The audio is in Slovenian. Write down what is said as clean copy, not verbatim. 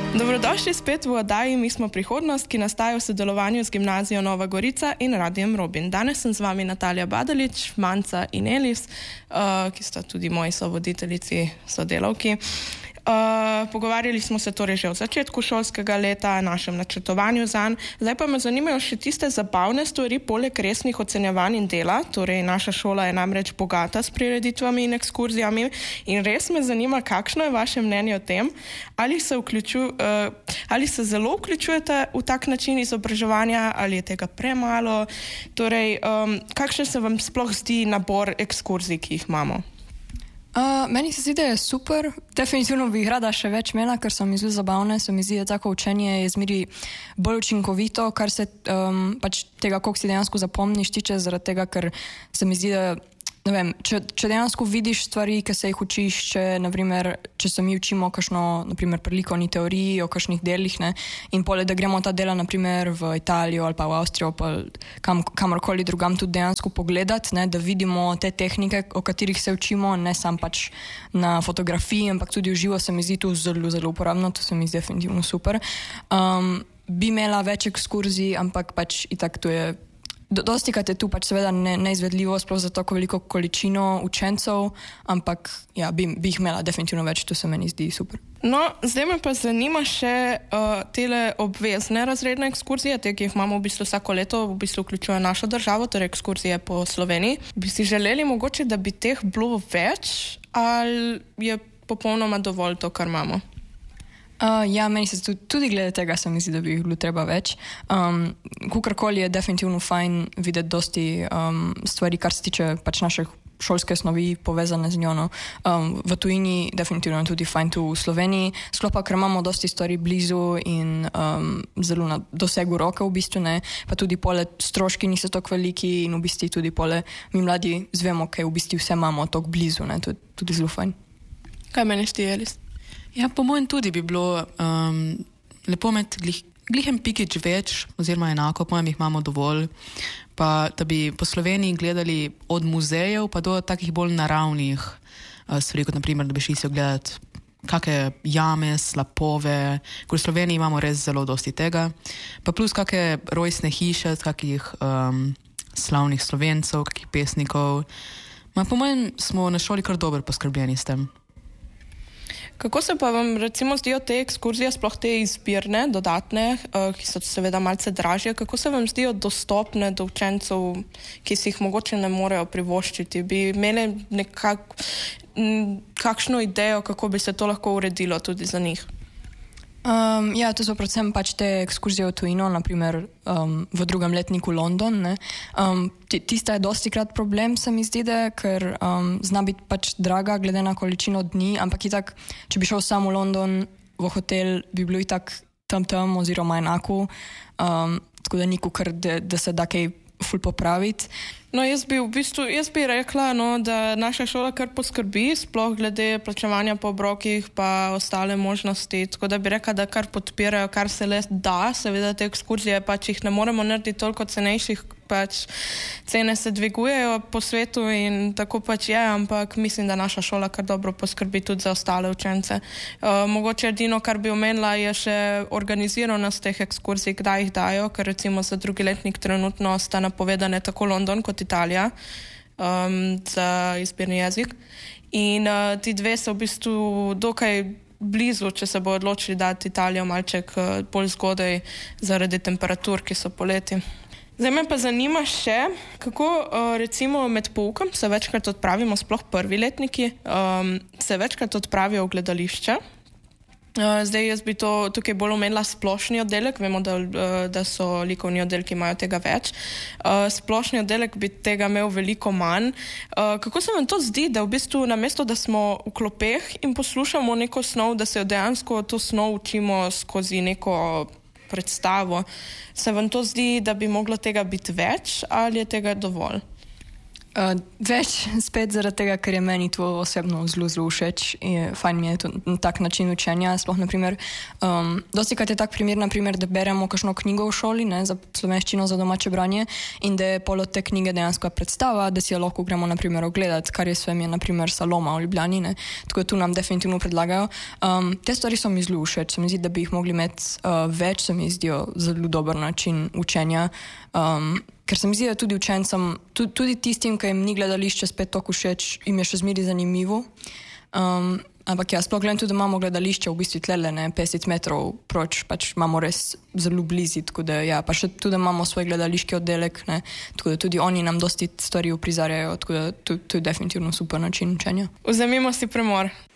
Dobrodošli spet v oddaji Mi smo prihodnost, ki nastaja v sodelovanju z Gimnazijo Nova Gorica in Radiem Robin. Danes sem z vami Natalija Badalič, Manca in Elis, ki sta tudi moji sovoditeljici, sodelavki. Pogovarjali smo se torej že v začetku šolskega leta, našem načrtovanju zanj. Zdaj pa me zanimajo še tiste zabavne stvari, poleg resnih ocenjevanj in dela. Torej, naša šola je namreč bogata s prireditvami in ekskurzijami in res me zanima, kakšno je vaše mnenje o tem, ali se zelo vključujete v tak način izobraževanja, ali je tega premalo. Torej, kakšen se vam sploh zdi nabor ekskurzij, ki jih imamo? Meni se zdi, da je super. Definitivno bi jih rada še več imela, ker so mi zelo zabavne. Se mi zdi, da tako učenje je zmeri bolj učinkovito, kar se pač tega, koliko si dejansko zapomniš, tiče, zaradi tega, ker se mi zdi, da ne vem, če dejansko vidiš stvari, ki se jih učiš, če se mi učimo kakšno, naprimer, pri likovni teoriji o kakšnih delih, ne, in pole, da gremo ta dela, naprimer, v Italijo ali pa v Avstrijo, pa kamorkoli drugam tudi dejansko pogledati, ne, da vidimo te tehnike, o katerih se učimo, ne sam pač na fotografiji, ampak tudi v živo, se mi zdi tu zelo, zelo uporabno, to se mi zdi definitivno super. Bi imela več ekskurzij, ampak pač itak to je dostikrat je tu pač seveda neizvedljivo, sploh za tako veliko količino učencev, ampak ja, bi jih imela definitivno več, to se meni zdi super. No, zdaj me pa zanima še tele obvezne razredne ekskurzije, te, ki jih imamo v bistvu vsako leto, v bistvu vključujejo našo državo, torej ekskurzije po Sloveniji. Bi si želeli mogoče, da bi teh bilo več, ali je popolnoma dovolj to, kar imamo? Ja, meni se tudi glede tega se mi zdi, da bi jih bilo treba več. Kakorkoli je definitivno fajn videti dosti stvari, kar se tiče pač naše šolske snovi povezane z njo. V tujini definitivno tudi fajn tu v Sloveniji. Sklopa, ker imamo dosti stvari blizu in zelo na dosegu roke v bistvu, ne. Pa tudi pole stroški niso tako veliki in v bistvu tudi pole mi mladi zvemo, kaj v bistvu vse imamo tako blizu, ne. To je tudi zelo fajn. Kaj meniš ti, Elis? Ja, po mojem tudi bi bilo lepo imeti glihen pikič več, oziroma enako, po mojem jih imamo dovolj, pa da bi po Sloveniji gledali od muzejev pa do takih bolj naravnih stvari, kot naprimer, da bi šli si ogledati kakšne jame, slapove, ker v Sloveniji imamo res zelo dosti tega, pa plus kakšne rojstne hiše, kakih slavnih Slovencev, kakih pesnikov. Po mojem smo na šoli kar dobro poskrbljeni s tem. Kako se pa vam recimo zdijo te ekskurzije, sploh te izbirne, dodatne, ki so seveda malce dražje, kako se vam zdijo dostopne do učencev, ki si jih mogoče ne morejo privoščiti? Bi imeli kakšno idejo, kako bi se to lahko uredilo tudi za njih? Ja, to so predvsem pač te ekskurzije v tujino, naprimer v drugem letniku London, ne. Tista je dostikrat problem, se mi zdi, ker zna biti pač draga glede na količino dni, ampak itak, če bi šel sam v London v hotel, bi bilo itak tam oziroma enako, tako da ni kukar, da se da kaj ful popraviti. No, jaz bi rekla, no, da naša šola kar poskrbi, sploh glede plačevanja po obrokih pa ostale možnosti, tako da bi rekla, da kar podpirajo, kar se le da, seveda te ekskurzije pač jih ne moremo narediti toliko cenejših, pač cene se dvigujejo po svetu in tako pač je, ampak mislim, da naša šola kar dobro poskrbi tudi za ostale učence. Mogoče edino, kar bi omenila, je še organiziranost teh ekskurzij, kdaj jih dajo, ker recimo za drugi letnik trenutno sta napovedane tako London kot Italija za izbirni jezik. In ti dve so v bistvu dokaj blizu, če se bo odločili dati Italijo malček bolj zgodaj zaradi temperatur, ki so poleti. Zdaj me pa zanima še, kako recimo med poukom se večkrat odpravimo, sploh prvi letniki, se večkrat odpravijo v gledališče. Zdaj jaz bi to tukaj bolj omenila splošni oddelek, vemo, da so likovni oddelki imajo tega več. Splošni oddelek bi tega imel veliko manj. Kako se vam to zdi, da v bistvu namesto, da smo v klopeh in poslušamo neko snov, da se dejansko to snov učimo skozi neko predstavo, se vam to zdi, da bi moglo tega biti več ali je tega dovolj? Več spet zaradi tega, ker je meni to osebno zelo všeč. Fajn mi je to tak način učenja. Sploh, naprimer, dostikrat je tak primer, naprimer, da beremo kakšno knjigo v šoli, ne, za slovenščino, za domače branje in da je pol od te knjige dejansko predstava, da si jo lahko gremo, naprimer, ogledati, kar je svem je, naprimer, Saloma v Ljubljani, ne. Tako da tu nam definitivno predlagajo. Te stvari so mi zelo všeč. Se mi zdi, da bi jih mogli imeti več, se mi zdijo zelo dober način učenja. Ker se mi zdi, da tudi učencem, tudi tistim, ki jim ni gledališče spet toliko všeč, jim je še zmeri zanimivo. Ampak ja, sploh gledam tudi, da imamo gledališče v bistvu tlele, ne, 50 metrov proč, pač imamo res zelo blizu, tako da ja, pa še tudi imamo svoj gledališki oddelek, ne, tako da tudi oni nam dosti stvari uprizarjajo, tako da to je definitivno super način učenja. Vzemimo si premor.